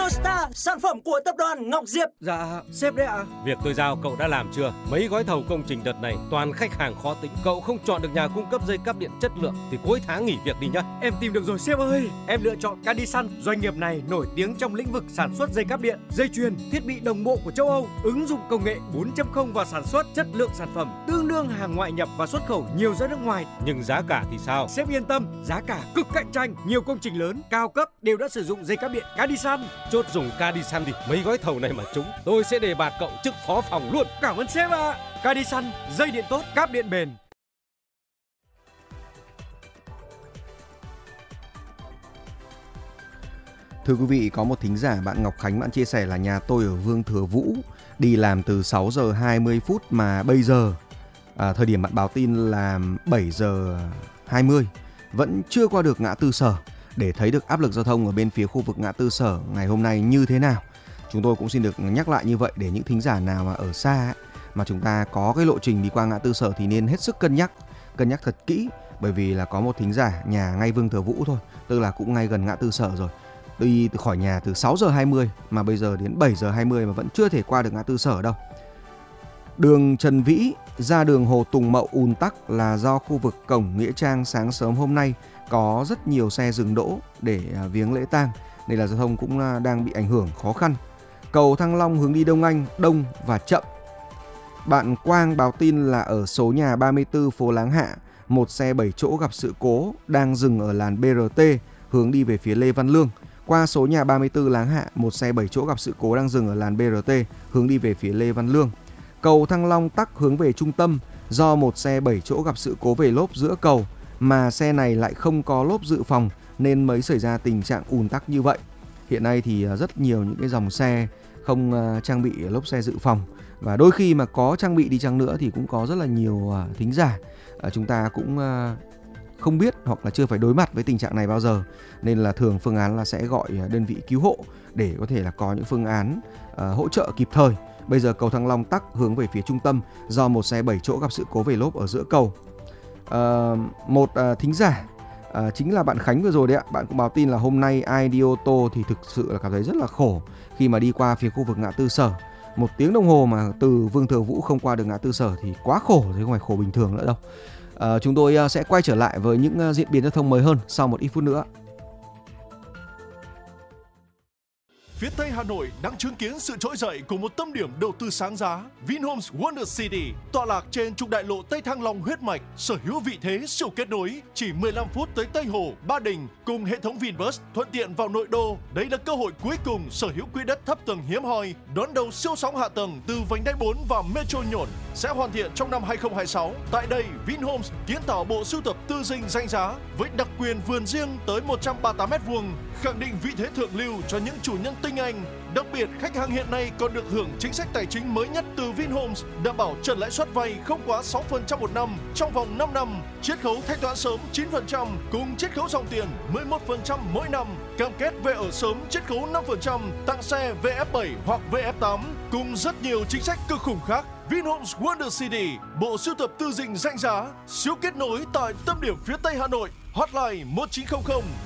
Tosta, sản phẩm của tập đoàn Ngọc Diệp. Dạ, sếp đấy ạ. Việc tôi giao cậu đã làm chưa? Mấy gói thầu công trình đợt này toàn khách hàng khó tính. Cậu không chọn được nhà cung cấp dây cáp điện chất lượng thì cuối tháng nghỉ việc đi nhá. Em tìm được rồi sếp ơi. Em lựa chọn Cadisan. Doanh nghiệp này nổi tiếng trong lĩnh vực sản xuất dây cáp điện, dây chuyền, thiết bị đồng bộ của châu Âu, ứng dụng công nghệ 4.0 vào sản xuất, chất lượng sản phẩm tương đương hàng ngoại nhập và xuất khẩu nhiều ra nước ngoài. Nhưng giá cả thì sao? Sếp yên tâm, giá cả cực cạnh tranh. Nhiều công trình lớn, cao cấp đều đã sử dụng dây cáp điện Cadisan. Chốt dùng Cadisan đi. Mấy gói thầu này mà trúng, tôi sẽ đề bạt cậu chức phó phòng luôn. Cảm ơn sếp ạ. Cadisan, dây điện tốt, cáp điện bền. Thưa quý vị, có một thính giả bạn Ngọc Khánh bạn chia sẻ là nhà tôi ở Vương Thừa Vũ, đi làm từ 6 giờ 20 phút mà bây giờ thời điểm bạn báo tin là 7 giờ 20 vẫn chưa qua được ngã tư Sở. Để thấy được áp lực giao thông ở bên phía khu vực ngã tư Sở ngày hôm nay như thế nào, chúng tôi cũng xin được nhắc lại như vậy để những thính giả nào mà ở xa mà chúng ta có cái lộ trình đi qua ngã tư Sở thì nên hết sức cân nhắc thật kỹ, bởi vì là có một thính giả nhà ngay Vương Thừa Vũ thôi, tức là cũng ngay gần ngã tư Sở rồi, đi khỏi nhà từ 6 giờ 20 mà bây giờ đến 7 giờ 20 mà vẫn chưa thể qua được ngã tư Sở đâu. Đường Trần Vĩ ra đường Hồ Tùng Mậu ùn tắc là do khu vực cổng Nghĩa Trang sáng sớm hôm nay có rất nhiều xe dừng đỗ để viếng lễ tang, nên là giao thông cũng đang bị ảnh hưởng khó khăn. Cầu Thăng Long hướng đi Đông Anh đông và chậm. Bạn Quang báo tin là ở số nhà 34 phố Láng Hạ, một xe 7 chỗ gặp sự cố đang dừng ở làn BRT hướng đi về phía Lê Văn Lương. Qua số nhà 34 Láng Hạ, một xe 7 chỗ gặp sự cố đang dừng ở làn BRT hướng đi về phía Lê Văn Lương. Cầu Thăng Long tắc hướng về trung tâm do một xe 7 chỗ gặp sự cố về lốp giữa cầu, mà xe này lại không có lốp dự phòng nên mới xảy ra tình trạng ùn tắc như vậy. Hiện nay thì rất nhiều những cái dòng xe không trang bị lốp xe dự phòng, và đôi khi mà có trang bị đi chăng nữa thì cũng có rất là nhiều thính giả chúng ta cũng không biết hoặc là chưa phải đối mặt với tình trạng này bao giờ, nên là thường phương án là sẽ gọi đơn vị cứu hộ để có thể là có những phương án hỗ trợ kịp thời. Bây giờ cầu Thăng Long tắc hướng về phía trung tâm do một xe 7 chỗ gặp sự cố về lốp ở giữa cầu. Một thính giả chính là bạn Khánh vừa rồi đấy ạ, bạn cũng báo tin là hôm nay ai đi ô tô thì thực sự là cảm thấy rất là khổ khi mà đi qua phía khu vực ngã tư Sở. 1 tiếng đồng hồ mà từ Vương Thừa Vũ không qua được ngã tư Sở thì quá khổ, chứ không phải khổ bình thường nữa đâu. Chúng tôi sẽ quay trở lại với những diễn biến giao thông mới hơn sau một ít phút nữa. Phía Tây Hà Nội đang chứng kiến sự trỗi dậy của một tâm điểm đầu tư sáng giá, Vinhomes Wonder City, tọa lạc trên trục đại lộ Tây Thăng Long huyết mạch, sở hữu vị thế siêu kết nối, chỉ 15 phút tới Tây Hồ, Ba Đình, cùng hệ thống Vinbus thuận tiện vào nội đô. Đây là cơ hội cuối cùng sở hữu quỹ đất thấp tầng hiếm hoi, đón đầu siêu sóng hạ tầng từ vành đai 4 và Metro Nhổn, sẽ hoàn thiện trong năm 2026. Tại đây, Vinhomes kiến tạo bộ sưu tập tư dinh danh giá với đặc quyền vườn riêng tới 138 m², khẳng định vị thế thượng lưu cho những chủ nhân tinh anh. Đặc biệt, khách hàng hiện nay còn được hưởng chính sách tài chính mới nhất từ Vinhomes, đảm bảo trần lãi suất vay không quá 6% một năm trong vòng 5 năm, chiết khấu thanh toán sớm 9% cùng chiết khấu dòng tiền 11% mỗi năm, cam kết về ở sớm chiết khấu 5%, tặng xe VF7 hoặc VF8 cùng rất nhiều chính sách cực khủng khác. Vinhomes Wonder City, bộ sưu tập tư dinh danh giá, siêu kết nối tại tâm điểm phía Tây Hà Nội. Hotline 1900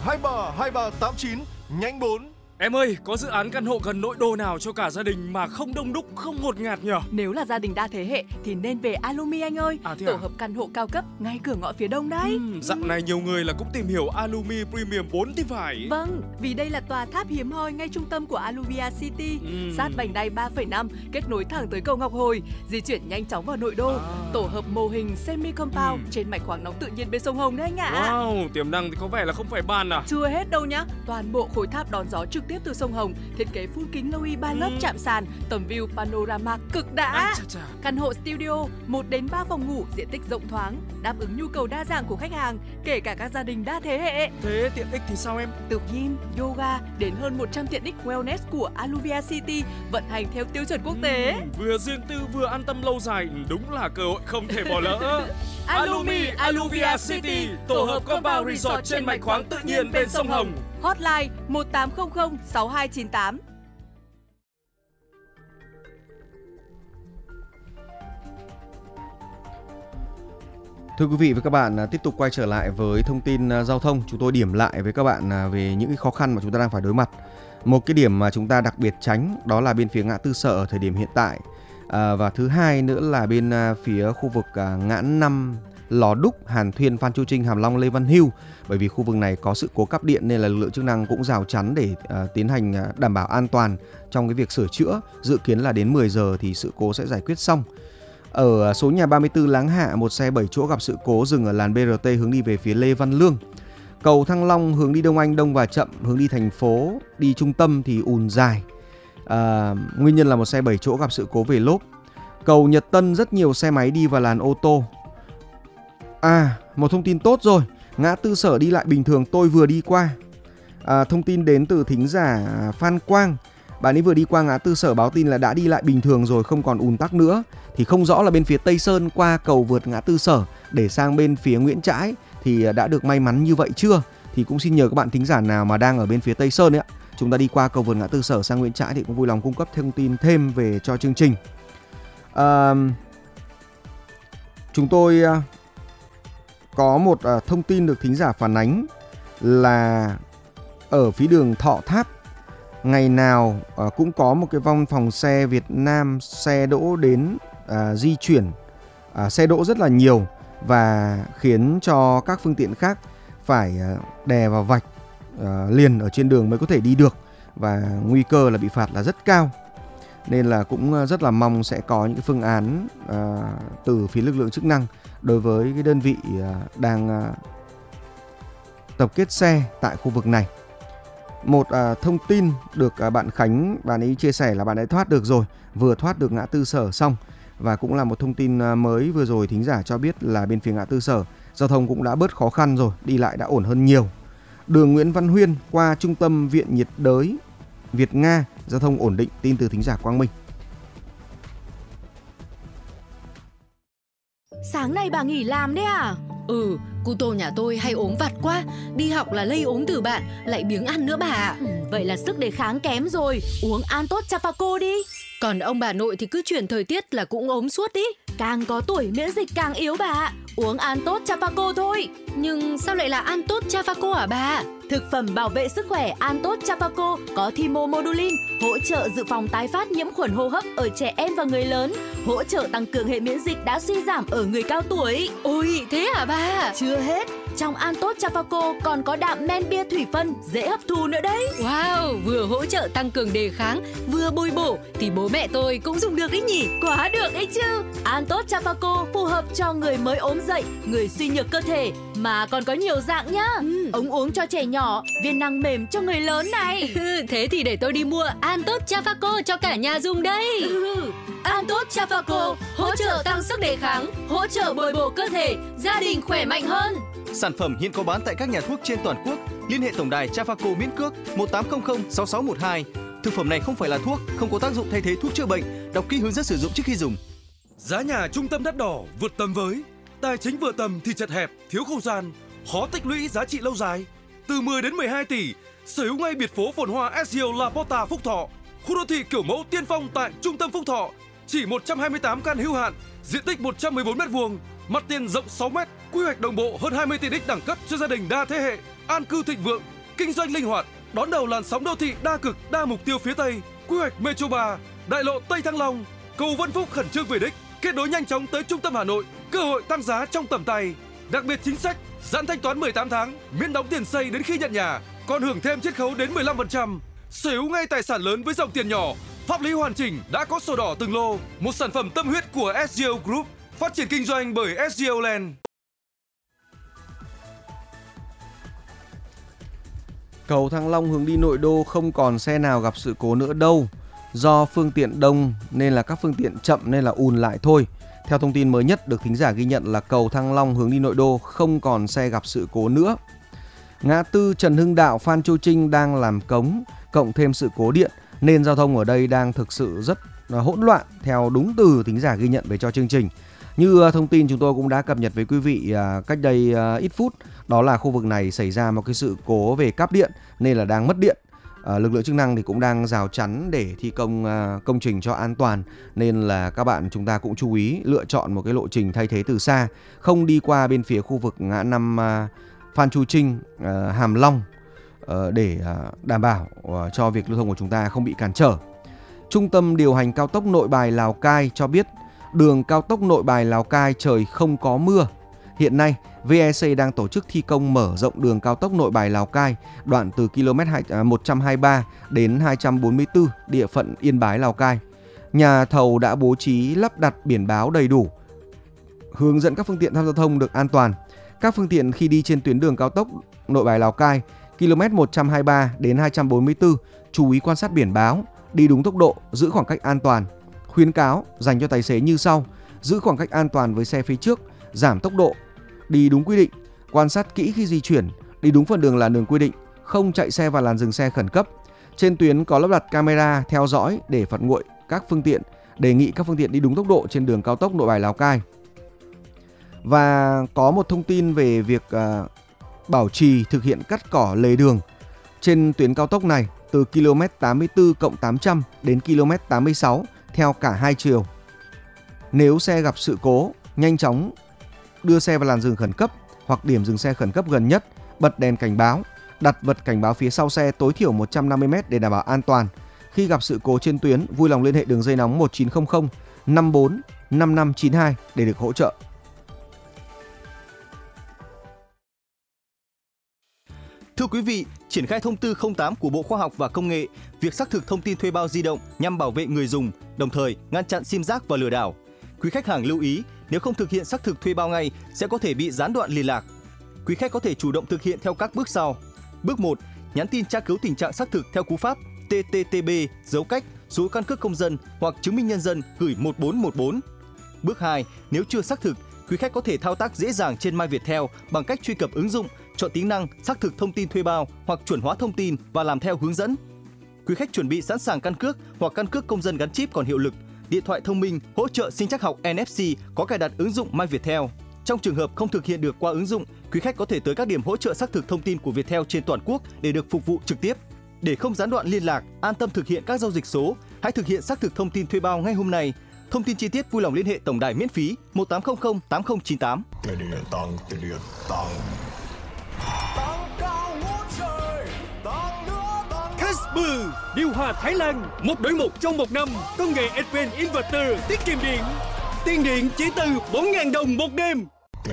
23 2389, nhánh 4. Em ơi, có dự án căn hộ gần nội đô nào cho cả gia đình mà không đông đúc, không ngột ngạt nhỉ? Nếu là gia đình đa thế hệ thì nên về Alumi anh ơi. Tổ hợp căn hộ cao cấp ngay cửa ngõ phía đông đấy. Dạo này nhiều người là cũng tìm hiểu Alumi Premium 4 thì phải. Vâng, vì đây là tòa tháp hiếm hoi ngay trung tâm của Aluvia City, sát vành đai 3,5, kết nối thẳng tới cầu Ngọc Hồi, di chuyển nhanh chóng vào nội đô. Tổ hợp mô hình semi compound trên mạch khoáng nóng tự nhiên bên sông Hồng đấy anh ạ. Wow, tiềm năng thì có vẻ là không phải bàn à? Chưa hết đâu nhá, toàn bộ khối tháp đón gió trực tiếp từ sông Hồng, thiết kế full kính Loui 3 lớp chạm sàn, tầm view panorama cực đã. Căn hộ studio 1 đến 3 phòng ngủ, diện tích rộng thoáng, đáp ứng nhu cầu đa dạng của khách hàng, kể cả các gia đình đa thế hệ. Thế tiện ích thì sao em? Từ gym, yoga đến hơn 100 tiện ích wellness của Aluvia City vận hành theo tiêu chuẩn quốc tế. Vừa riêng tư vừa an tâm lâu dài, đúng là cơ hội không thể bỏ lỡ. Alumi Aluvia City, tổ hợp compound resort trên mạch khoáng tự nhiên bên sông Hồng. Hotline 1800 6298. Thưa quý vị và các bạn, tiếp tục quay trở lại với thông tin giao thông. Chúng tôi điểm lại với các bạn về những cái khó khăn mà chúng ta đang phải đối mặt Một cái điểm mà chúng ta đặc biệt tránh đó là bên phía ngã tư Sở ở thời điểm hiện tại. Và thứ hai nữa là bên phía khu vực ngã 5 Lò Đúc, Hàn Thuyên, Phan Chu Trinh, Hàm Long, Lê Văn Hưu. Bởi vì khu vực này có sự cố cáp điện nên là lực lượng chức năng cũng rào chắn để tiến hành đảm bảo an toàn trong cái việc sửa chữa. Dự kiến là đến 10 giờ thì sự cố sẽ giải quyết xong. Ở số nhà 34 Láng Hạ, một xe 7 chỗ gặp sự cố dừng ở làn BRT hướng đi về phía Lê Văn Lương. Cầu Thăng Long hướng đi Đông Anh đông và chậm, hướng đi thành phố, đi trung tâm thì ùn dài. Nguyên nhân là một xe 7 chỗ gặp sự cố về lốp. Cầu Nhật Tân rất nhiều xe máy đi vào làn ô tô. Một thông tin tốt rồi, ngã tư Sở đi lại bình thường, tôi vừa đi qua. Thông tin đến từ thính giả Phan Quang. Bạn ấy vừa đi qua ngã tư Sở báo tin là đã đi lại bình thường rồi, không còn ùn tắc nữa. Thì không rõ là bên phía Tây Sơn qua cầu vượt ngã tư Sở để sang bên phía Nguyễn Trãi thì đã được may mắn như vậy chưa? Thì cũng xin nhờ các bạn thính giả nào mà đang ở bên phía Tây Sơn ấy, chúng ta đi qua cầu vượt ngã tư Sở sang Nguyễn Trãi thì cũng vui lòng cung cấp thông tin thêm về cho chương trình. Chúng tôi có một thông tin được thính giả phản ánh là ở phía đường Thọ Tháp ngày nào cũng có một cái văn phòng xe Việt Nam xe đỗ đến di chuyển, xe đỗ rất là nhiều và khiến cho các phương tiện khác phải đè vào vạch liền ở trên đường mới có thể đi được, và nguy cơ là bị phạt là rất cao. Nên là cũng rất là mong sẽ có những cái phương án từ phía lực lượng chức năng đối với cái đơn vị đang tập kết xe tại khu vực này. Một thông tin được bạn Khánh, bạn ấy chia sẻ là bạn ấy thoát được rồi, vừa thoát được ngã tư Sở xong. Và cũng là một thông tin mới vừa rồi thính giả cho biết là bên phía ngã tư Sở giao thông cũng đã bớt khó khăn rồi, đi lại đã ổn hơn nhiều. Đường Nguyễn Văn Huyên qua trung tâm Viện nhiệt đới Việt Nga, giao thông ổn định, tin từ thính giả Quang Minh. Sáng nay bà nghỉ làm đấy à? Cu tô nhà tôi hay ốm vặt quá, đi học là lây ốm từ bạn, lại biếng ăn nữa bà ạ. Vậy là sức đề kháng kém rồi, uống Antot Chafaco đi. Còn ông bà nội thì cứ chuyển thời tiết là cũng ốm suốt ý. Càng có tuổi miễn dịch càng yếu bà ạ. Uống Antot Chafaco thôi. Nhưng sao lại là Antot Chafaco hả bà? Thực phẩm bảo vệ sức khỏe Antot Chafaco có thymomodulin, hỗ trợ dự phòng tái phát nhiễm khuẩn hô hấp ở trẻ em và người lớn, hỗ trợ tăng cường hệ miễn dịch đã suy giảm ở người cao tuổi. Ôi, thế hả bà? Chưa hết, trong Antot Chafaco còn có đạm men bia thủy phân dễ hấp thu nữa đấy. Wow, vừa hỗ trợ tăng cường đề kháng, vừa bồi bổ thì bố mẹ tôi cũng dùng được đấy nhỉ? Quá được ấy chứ. Antot Chafaco phù hợp cho người mới ốm dậy, người suy nhược cơ thể, mà còn có nhiều dạng nhá. Ống uống cho trẻ nhỏ, viên nang mềm cho người lớn này. Thế thì để tôi đi mua Antot Chafaco cho cả nhà dùng đây. Antot Chafaco hỗ trợ tăng sức đề kháng, hỗ trợ bồi bổ cơ thể, gia đình khỏe mạnh hơn. Sản phẩm hiện có bán tại các nhà thuốc trên toàn quốc. Liên hệ tổng đài Chafaco miễn cước 1800 6612. Thực phẩm này không phải là thuốc, không có tác dụng thay thế thuốc chữa bệnh. Đọc kỹ hướng dẫn sử dụng trước khi dùng. Giá nhà trung tâm Đất Đỏ vượt tầm với, tài chính vừa tầm thì chật hẹp, thiếu không gian, khó tích lũy giá trị lâu dài. Từ 10 đến 12 tỷ, sở hữu ngay biệt phố phồn hoa SGO La Porta Phúc Thọ, khu đô thị kiểu mẫu tiên phong tại trung tâm Phúc Thọ. Chỉ 128 căn hữu hạn, diện tích 114 m², mặt tiền rộng 6 m, quy hoạch đồng bộ hơn 20 tiện ích đẳng cấp cho gia đình đa thế hệ, an cư thịnh vượng, kinh doanh linh hoạt, đón đầu làn sóng đô thị đa cực, đa mục tiêu phía Tây, quy hoạch Metro 3, đại lộ Tây Thăng Long, cầu Vân Phúc khẩn trương về đích, kết nối nhanh chóng tới trung tâm Hà Nội, cơ hội tăng giá trong tầm tay. Đặc biệt chính sách giãn thanh toán 18 tháng, miễn đóng tiền xây đến khi nhận nhà, còn hưởng thêm chiết khấu đến 15%. Sở hữu ngay tài sản lớn với dòng tiền nhỏ, pháp lý hoàn chỉnh, đã có sổ đỏ từng lô, một sản phẩm tâm huyết của SGO Group, phát triển kinh doanh bởi SGO Land. Cầu Thăng Long hướng đi nội đô không còn xe nào gặp sự cố nữa đâu. Do phương tiện đông nên là các phương tiện chậm nên là ùn lại thôi. Theo thông tin mới nhất được thính giả ghi nhận là cầu Thăng Long hướng đi nội đô không còn xe gặp sự cố nữa. Ngã tư Trần Hưng Đạo Phan Chu Trinh đang làm cống, cộng thêm sự cố điện nên giao thông ở đây đang thực sự rất hỗn loạn theo đúng từ thính giả ghi nhận về cho chương trình. Như thông tin chúng tôi cũng đã cập nhật với quý vị cách đây ít phút, đó là khu vực này xảy ra một cái sự cố về cáp điện nên là đang mất điện. Lực lượng chức năng thì cũng đang rào chắn để thi công công trình cho an toàn, nên là các bạn chúng ta cũng chú ý lựa chọn một cái lộ trình thay thế từ xa, không đi qua bên phía khu vực ngã 5 Phan Chu Trinh, Hàm Long, để đảm bảo cho việc lưu thông của chúng ta không bị cản trở. Trung tâm điều hành cao tốc Nội Bài Lào Cai cho biết đường cao tốc Nội Bài Lào Cai trời không có mưa. Hiện nay, VEC đang tổ chức thi công mở rộng đường cao tốc Nội Bài Lào Cai đoạn từ km 123 đến 244 địa phận Yên Bái Lào Cai. Nhà thầu đã bố trí lắp đặt biển báo đầy đủ, hướng dẫn các phương tiện tham gia giao thông được an toàn. Các phương tiện khi đi trên tuyến đường cao tốc Nội Bài Lào Cai km 123 đến 244 chú ý quan sát biển báo, đi đúng tốc độ, giữ khoảng cách an toàn. Khuyến cáo dành cho tài xế như sau: giữ khoảng cách an toàn với xe phía trước, giảm tốc độ, đi đúng quy định, quan sát kỹ khi di chuyển, đi đúng phần đường làn đường quy định, không chạy xe vào làn dừng xe khẩn cấp. Trên tuyến có lắp đặt camera theo dõi để phạt nguội các phương tiện, đề nghị các phương tiện đi đúng tốc độ trên đường cao tốc Nội Bài Lào Cai. Và có một thông tin về việc bảo trì thực hiện cắt cỏ lề đường trên tuyến cao tốc này từ km 84+800 đến km 86 theo cả hai chiều. Nếu xe gặp sự cố, nhanh chóng đưa xe vào làn dừng khẩn cấp hoặc điểm dừng xe khẩn cấp gần nhất, bật đèn cảnh báo, đặt vật cảnh báo phía sau xe tối thiểu 150m để đảm bảo an toàn. Khi gặp sự cố trên tuyến, vui lòng liên hệ đường dây nóng 1900 54 5592 để được hỗ trợ. Thưa quý vị, triển khai thông tư 08 của Bộ Khoa học và Công nghệ, việc xác thực thông tin thuê bao di động nhằm bảo vệ người dùng, đồng thời ngăn chặn sim rác và lừa đảo. Quý khách hàng lưu ý, nếu không thực hiện xác thực thuê bao ngay sẽ có thể bị gián đoạn liên lạc. Quý khách có thể chủ động thực hiện theo các bước sau. Bước 1, nhắn tin tra cứu tình trạng xác thực theo cú pháp TTTB dấu cách số căn cước công dân hoặc chứng minh nhân dân gửi 1414. Bước 2, nếu chưa xác thực, quý khách có thể thao tác dễ dàng trên MyViettel bằng cách truy cập ứng dụng, chọn tính năng xác thực thông tin thuê bao hoặc chuẩn hóa thông tin và làm theo hướng dẫn. Quý khách chuẩn bị sẵn sàng căn cước hoặc căn cước công dân gắn chip còn hiệu lực, điện thoại thông minh hỗ trợ sinh trắc học NFC có cài đặt ứng dụng MyViettel. Trong trường hợp không thực hiện được qua ứng dụng, quý khách có thể tới các điểm hỗ trợ xác thực thông tin của Viettel trên toàn quốc để được phục vụ trực tiếp. Để không gián đoạn liên lạc, an tâm thực hiện các giao dịch số, hãy thực hiện xác thực thông tin thuê bao ngay hôm nay. Thông tin chi tiết vui lòng liên hệ tổng đài miễn phí 1800 8098. Casper điều hòa Thái Lan 1 đổi 1 trong 1 năm, công nghệ Advanced Inverter tiết kiệm điện. Tiền điện chỉ từ 4.000 đồng một đêm.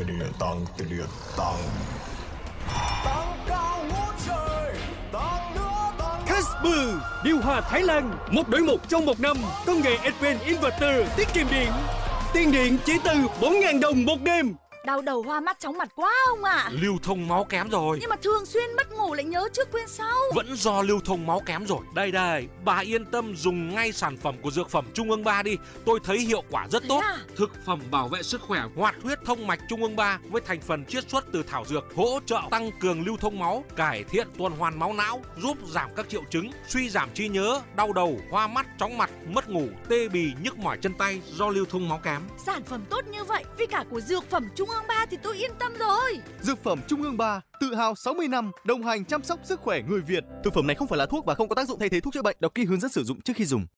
Casper điều hòa Thái Lan 1 đổi 1 trong 1 năm, công nghệ Advanced Inverter tiết kiệm điện. Tiền điện chỉ từ 4.000 đồng một đêm. Đau đầu hoa mắt chóng mặt quá ông ạ. Lưu thông máu kém rồi. Nhưng mà thường xuyên mất ngủ lại nhớ trước quên sau. Vẫn do lưu thông máu kém rồi. Đây, bà yên tâm dùng ngay sản phẩm của Dược phẩm Trung ương 3 đi. Tôi thấy hiệu quả rất tốt. Thực phẩm bảo vệ sức khỏe hoạt huyết thông mạch Trung ương 3 với thành phần chiết xuất từ thảo dược, hỗ trợ tăng cường lưu thông máu, cải thiện tuần hoàn máu não, giúp giảm các triệu chứng suy giảm trí nhớ, đau đầu, hoa mắt, chóng mặt, mất ngủ, tê bì, nhức mỏi chân tay do lưu thông máu kém. Sản phẩm tốt như vậy với cả của Dược phẩm Trung ương 3 thì tôi yên tâm rồi. Dược phẩm Trung ương 3 tự hào 60 năm đồng hành chăm sóc sức khỏe người Việt. Thực phẩm này không phải là thuốc và không có tác dụng thay thế thuốc chữa bệnh. Đọc kỹ hướng dẫn sử dụng trước khi dùng.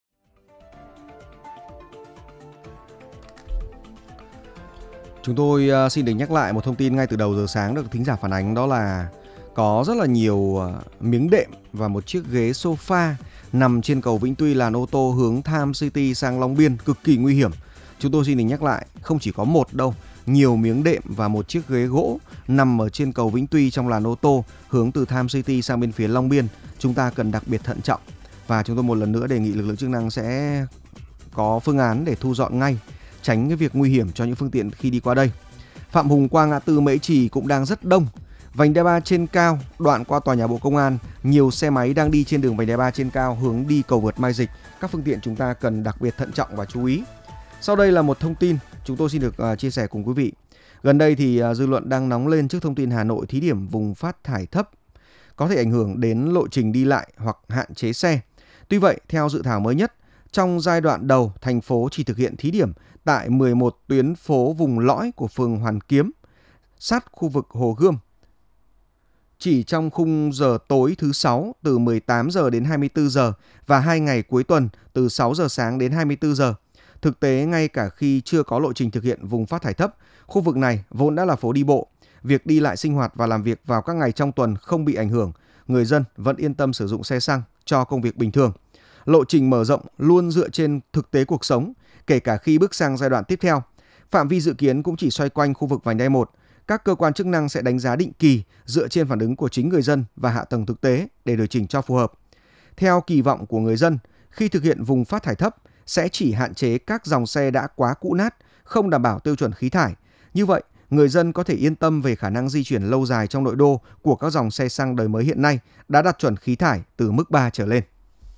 Chúng tôi xin được nhắc lại một thông tin ngay từ đầu giờ sáng được thính giả phản ánh, đó là có rất là nhiều miếng đệm và một chiếc ghế sofa nằm trên cầu Vĩnh Tuy làn ô tô hướng Tham City sang Long Biên cực kỳ nguy hiểm. Chúng tôi xin được nhắc lại, không chỉ có một đâu, nhiều miếng đệm và một chiếc ghế gỗ nằm ở trên cầu Vĩnh Tuy trong làn ô tô hướng từ Tham City sang bên phía Long Biên. Chúng ta cần đặc biệt thận trọng và chúng tôi một lần nữa đề nghị lực lượng chức năng sẽ có phương án để thu dọn ngay, tránh cái việc nguy hiểm cho những phương tiện khi đi qua đây. Phạm Hùng qua ngã tư Mễ Trì cũng đang rất đông. Vành đai 3 trên cao đoạn qua tòa nhà Bộ Công an, nhiều xe máy đang đi trên đường vành đai 3 trên cao hướng đi cầu vượt Mai Dịch. Các phương tiện chúng ta cần đặc biệt thận trọng và chú ý. Sau đây là một thông tin chúng tôi xin được chia sẻ cùng quý vị. Gần đây thì dư luận đang nóng lên trước thông tin Hà Nội thí điểm vùng phát thải thấp có thể ảnh hưởng đến lộ trình đi lại hoặc hạn chế xe. Tuy vậy, theo dự thảo mới nhất, trong giai đoạn đầu, thành phố chỉ thực hiện thí điểm tại 11 tuyến phố vùng lõi của phường Hoàn Kiếm, sát khu vực Hồ Gươm. Chỉ trong khung giờ tối thứ 6 từ 18 giờ đến 24 giờ và 2 ngày cuối tuần từ 6 giờ sáng đến 24 giờ. Thực tế, ngay cả khi chưa có lộ trình thực hiện vùng phát thải thấp, khu vực này vốn đã là phố đi bộ. Việc đi lại sinh hoạt và làm việc vào các ngày trong tuần không bị ảnh hưởng. người dân vẫn yên tâm sử dụng xe xăng cho công việc bình thường. Lộ trình mở rộng luôn dựa trên thực tế cuộc sống, kể cả khi bước sang giai đoạn tiếp theo. Phạm vi dự kiến cũng chỉ xoay quanh khu vực vành đai 1. Các cơ quan chức năng sẽ đánh giá định kỳ dựa trên phản ứng của chính người dân và hạ tầng thực tế để điều chỉnh cho phù hợp. Theo kỳ vọng của người dân, khi thực hiện vùng phát thải thấp sẽ chỉ hạn chế các dòng xe đã quá cũ nát, không đảm bảo tiêu chuẩn khí thải. Như vậy, người dân có thể yên tâm về khả năng di chuyển lâu dài trong nội đô của các dòng xe xăng đời mới hiện nay đã đạt chuẩn khí thải từ mức 3 trở lên.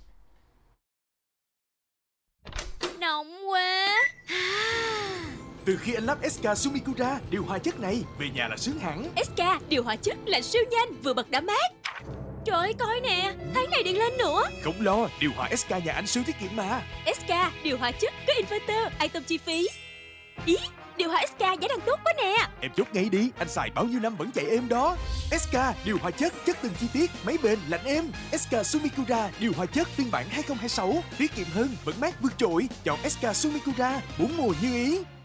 Nóng quá. Từ khi anh lắp SK Sumikura điều hòa chất này, về nhà là sướng hẳn. SK điều hòa chất là siêu nhanh, vừa bật đã mát. Trời ơi, coi nè, tháng này điện lên nữa. Không lo, điều hòa SK nhà anh siêu tiết kiệm mà. SK điều hòa chất có inverter, an tâm chi phí. Ý, điều hòa SK giá đang tốt quá nè. Em chốt ngay đi, anh xài bao nhiêu năm vẫn chạy êm đó. SK điều hòa chất từng chi tiết, máy bền, lạnh êm. SK Sumikura điều hòa chất phiên bản 2026, tiết kiệm hơn, vẫn mát vượt trội. Chọn SK Sumikura, 4 mùa như ý.